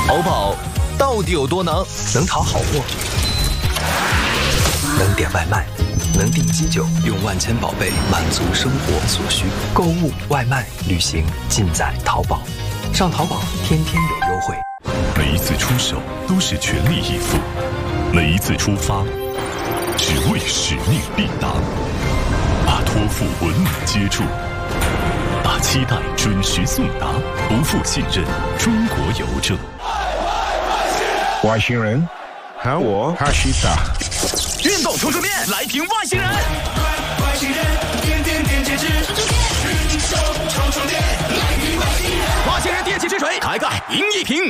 淘宝到底有多能？能淘好货，能点外卖，能订机酒，用万千宝贝满足生活所需。购物、外卖、旅行，尽在淘宝。上淘宝，天天有优惠。 每一次出手都是全力以赴，每一次出发只为使命必达。把托付稳稳接住，把期待准时送达，不负信任。中国邮政。 外星人，喊我哈西塔。 运动冲面来瓶外星人。外星人，点点点截止。运手充电，来瓶外星人。外星人电气之水，开盖赢一瓶。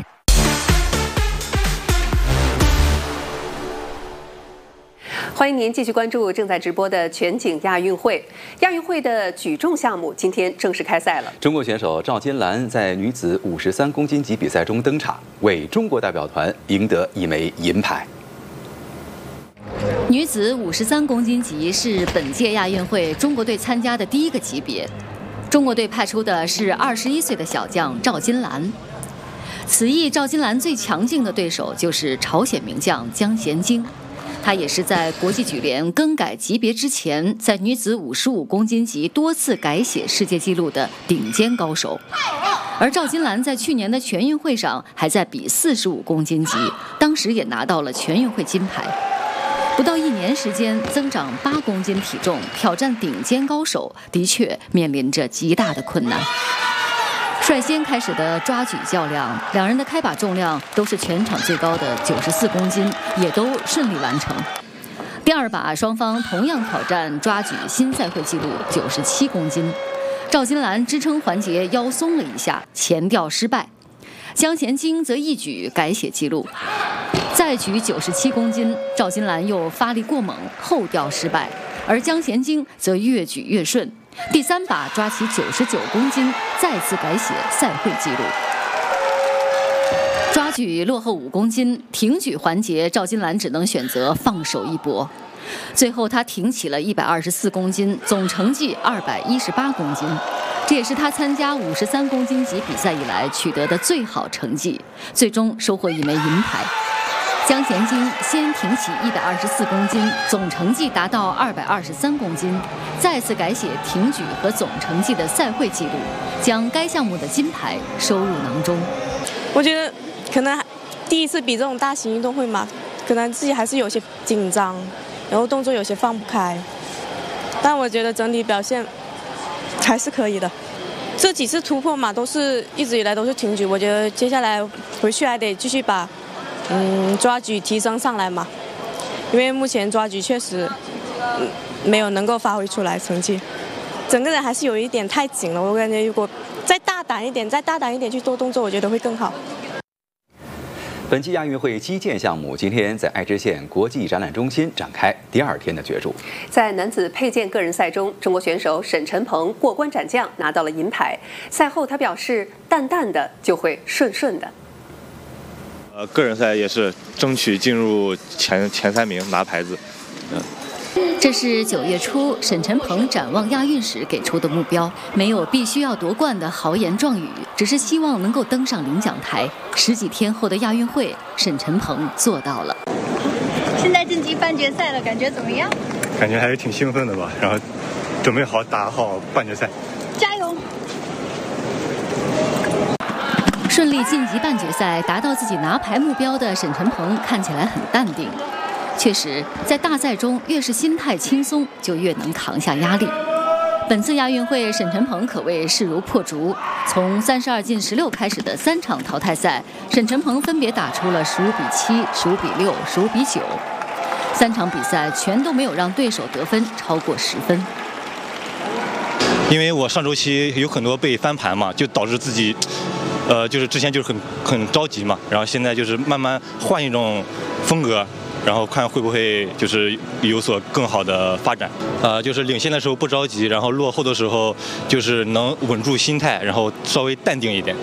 欢迎您继续关注正在直播的全景亚运会。亚运会的举重项目今天正式开赛了。 中国选手赵金兰在女子53公斤级比赛中登场，为中国代表团赢得一枚银牌。 女子53公斤级是本届亚运会中国队参加的第一个级别。中国队派出的是21岁的小将赵金兰。此役赵金兰最强劲的对手就是朝鲜名将姜贤晶。他也是在国际羽联更改级别之前，在女子55公斤级多次改写世界纪录的顶尖高手。而赵金兰在去年的全运会上还在比45公斤级，当时也拿到了全运会金牌。不到1年时间，增长8公斤体重，挑战顶尖高手，的确面临着极大的困难。率先开始的抓举较量，两人的开把重量都是全场最高的94公斤，也都顺利完成。第二把，双方同样挑战抓举新赛会纪录97公斤。赵金兰支撑环节腰松了一下，前吊失败。姜贤晶则一举改写纪录，再举97公斤，赵金兰又发力过猛，后吊失败，而姜贤晶则越举越顺。第三把抓起99公斤，再次改写赛会纪录。抓举落后5公斤，挺举环节赵金兰只能选择放手一搏。最后她挺起了124公斤，总成绩218公斤，这也是她参加53公斤级比赛以来取得的最好成绩，最终收获一枚银牌。姜贤晶先挺起124公斤，总成绩达到223公斤，再次改写挺举和总成绩的赛会纪录，将该项目的金牌收入囊中。 我觉得可能第一次比这种大型运动会嘛，可能自己还是有些紧张，然后动作有些放不开，但我觉得整体表现还是可以的。这几次突破嘛，都是一直以来都是挺举，我觉得接下来回去还得继续把抓举提升上来嘛，因为目前抓举确实没有能够发挥出来成绩，整个人还是有一点太紧了。我感觉如果再大胆一点去做动作，我觉得会更好。 本届亚运会击剑项目今天在爱知县国际展览中心展开第2天的角逐。 在男子佩剑个人赛中，中国选手沈晨鹏过关斩将拿到了银牌。赛后他表示，淡淡的就会顺顺的。 个人赛也是争取进入前3名拿牌子。 这是9月初沈晨鹏展望亚运时给出的目标，没有必须要夺冠的豪言壮语，只是希望能够登上领奖台。10几天后的亚运会，沈晨鹏做到了。 现在晋级半决赛了，感觉怎么样？ 感觉还是挺兴奋的吧，然后准备好打好半决赛。 加油！ 顺利晋级半决赛，达到自己拿牌目标的沈晨鹏看起来很淡定。确实，在大赛中越是心态轻松，就越能扛下压力。本次亚运会，沈晨鹏可谓势如破竹。从32进16开始的3场淘汰赛，沈晨鹏分别打出了15比7、15比6、15比9。3场比赛全都没有让对手得分超过10分。 因为我上周期有很多被翻盘嘛，就导致自己，就是之前就是很着急嘛，然后现在就是慢慢换一种风格。然后看会不会就是有所更好的发展，就是领先的时候不着急，然后落后的时候就是能稳住心态，然后稍微淡定一点。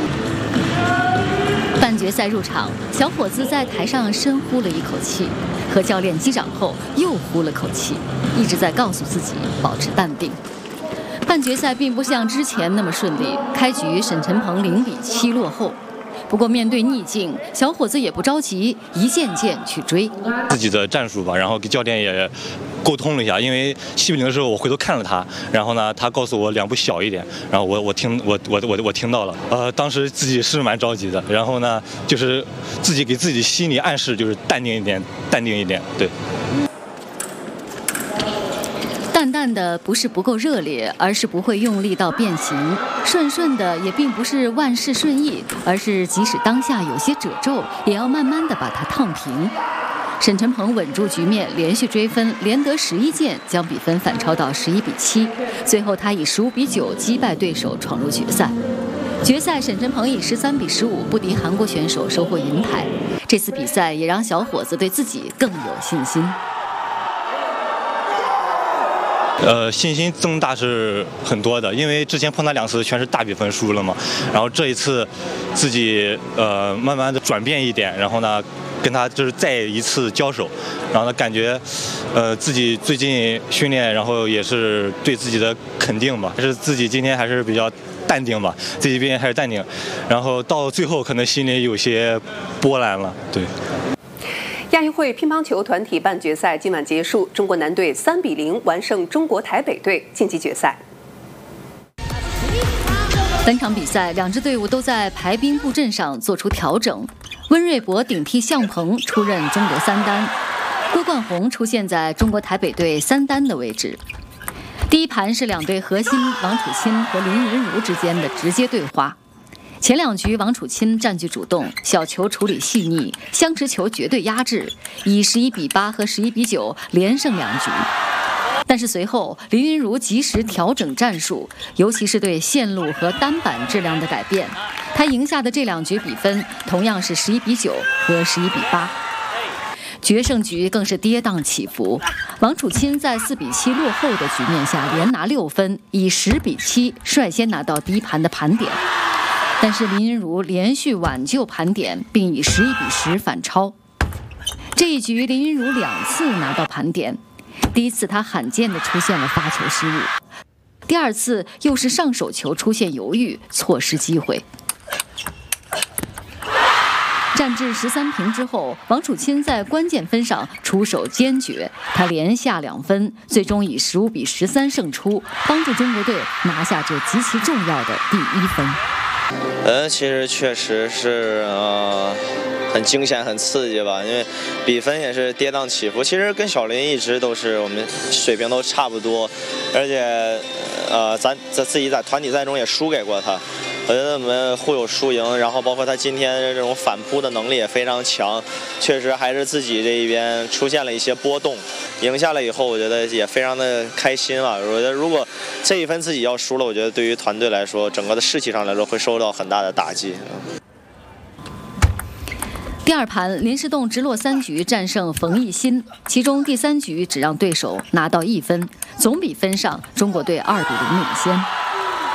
半决赛入场，小伙子在台上深呼了一口气，和教练击掌后又呼了口气，一直在告诉自己保持淡定。半决赛并不像之前那么顺利，开局沈晨鹏0比7落后。 不过面对逆境，小伙子也不着急，一件件去追自己的战术吧，然后跟教练也沟通了一下，因为7-0的时候我回头看了他，然后呢他告诉我2步小一点，然后我听到了，当时自己是蛮着急的，然后呢就是自己给自己心理暗示，就是淡定一点，对。 淡淡的不是不够热烈，而是不会用力到变形；顺顺的也并不是万事顺意，而是即使当下有些褶皱，也要慢慢的把它烫平。沈晨鹏稳住局面，连续追分，连得11件，将比分反超到11-7。最后他以15-9击败对手，闯入决赛。决赛，沈晨鹏以13-15不敌韩国选手，收获银牌。这次比赛也让小伙子对自己更有信心。 信心增大是很多的，因为之前碰他2次全是大比分输了嘛，然后这一次自己慢慢的转变一点，然后呢跟他就是再一次交手，然后呢感觉自己最近训练，然后也是对自己的肯定吧，但是自己今天还是比较淡定吧，这一边还是淡定，然后到最后可能心里有些波澜了，对。 亚运会乒乓球团体半决赛今晚结束，中国男队3-0完胜中国台北队，晋级决赛。 本场比赛，两支队伍都在排兵布阵上做出调整。温瑞博顶替向鹏出任中国3单，郭冠宏出现在中国台北队3单的位置。第一盘是两队核心王楚钦和林昀儒之间的直接对话。前2局王楚钦占据主动，小球处理细腻，相持球绝对压制，以11-8和11-9连胜2局。但是随后林昀儒及时调整战术，尤其是对线路和单板质量的改变，他赢下的这2局比分同样是11-9和11-8。决胜局更是跌宕起伏，王楚钦在4-7落后的局面下连拿6分，以10-7率先拿到第一盘的盘点。但是林昀儒连续挽救盘点，并以11-10反超。这一局林昀儒2次拿到盘点，第一次他罕见地出现了发球失误，第2次又是上手球出现犹豫，错失机会。战至13平之后，王楚钦在关键分上出手坚决，他连下2分，最终以15-13胜出，帮助中国队拿下这极其重要的第1分。 其实确实是很惊险、很刺激吧，因为比分也是跌宕起伏。其实跟小林一直都是我们水平都差不多，而且咱自己在团体赛中也输给过他。我觉得我们互有输赢，然后包括他今天这种反扑的能力也非常强，确实还是自己这一边出现了一些波动。赢下来以后，我觉得也非常的开心吧。我觉得如果这一分自己要输了，我觉得对于团队来说，整个的士气上来说会受到很大的打击。 第2盘，林士栋直落3局战胜冯艺昕，其中第3局只让对手拿到1分，总比分上中国队2-0领先。